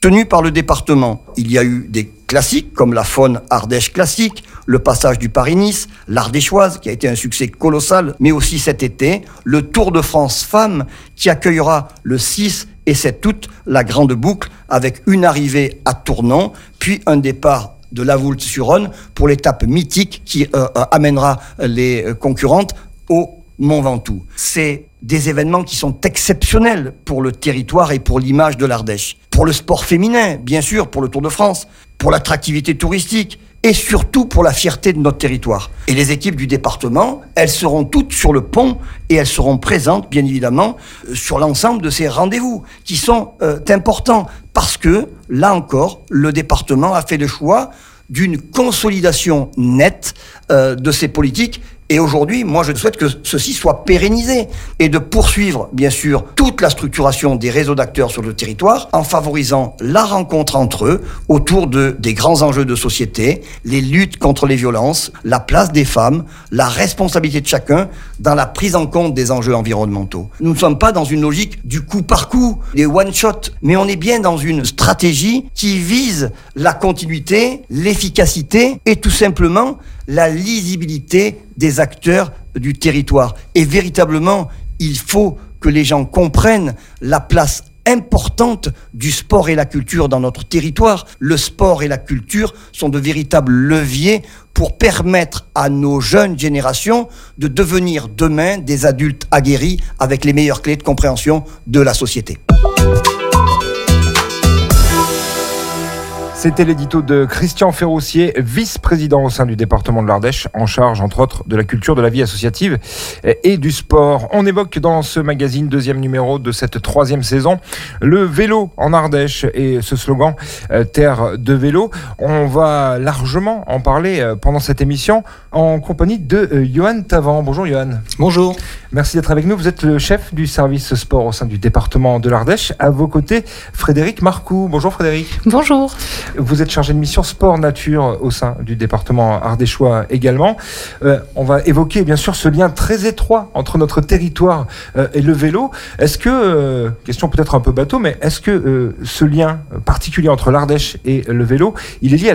tenus par le département. Il y a eu des classiques comme la Faune Ardèche classique, le passage du Paris-Nice, l'Ardéchoise qui a été un succès colossal, mais aussi cet été, le Tour de France Femmes qui accueillera le 6 et 7 août la Grande Boucle avec une arrivée à Tournon, puis un départ de La Voulte-sur-Rhône pour l'étape mythique qui amènera les concurrentes au Mont Ventoux. C'est des événements qui sont exceptionnels pour le territoire et pour l'image de l'Ardèche. Pour le sport féminin, bien sûr, pour le Tour de France, pour l'attractivité touristique et surtout pour la fierté de notre territoire. Et les équipes du département, elles seront toutes sur le pont et elles seront présentes, bien évidemment, sur l'ensemble de ces rendez-vous qui sont importants parce que, là encore, le département a fait le choix d'une consolidation nette de ses politiques. Et aujourd'hui, moi, je souhaite que ceci soit pérennisé et de poursuivre, bien sûr, toute la structuration des réseaux d'acteurs sur le territoire en favorisant la rencontre entre eux autour des grands enjeux de société, les luttes contre les violences, la place des femmes, la responsabilité de chacun dans la prise en compte des enjeux environnementaux. Nous ne sommes pas dans une logique du coup par coup, des one-shot, mais on est bien dans une stratégie qui vise la continuité, l'efficacité et tout simplement la lisibilité des acteurs du territoire. Et véritablement, il faut que les gens comprennent la place importante du sport et la culture dans notre territoire. Le sport et la culture sont de véritables leviers pour permettre à nos jeunes générations de devenir demain des adultes aguerris avec les meilleures clés de compréhension de la société. C'était l'édito de Christian Ferroussier, vice-président au sein du département de l'Ardèche, en charge, entre autres, de la culture, de la vie associative et du sport. On évoque dans ce magazine, deuxième numéro de cette 3e saison, le vélo en Ardèche et ce slogan « Terre de vélo ». On va largement en parler pendant cette émission en compagnie de Johan Tavant. Bonjour Johan. Bonjour. Merci d'être avec nous. Vous êtes le chef du service sport au sein du département de l'Ardèche. À vos côtés, Frédéric Marcoux. Bonjour Frédéric. Bonjour. Vous êtes chargé de mission sport nature au sein du département ardéchois également. On va évoquer bien sûr ce lien très étroit entre notre territoire et le vélo. Est-ce que, question peut-être un peu bateau, mais est-ce que ce lien particulier entre l'Ardèche et le vélo, il est lié à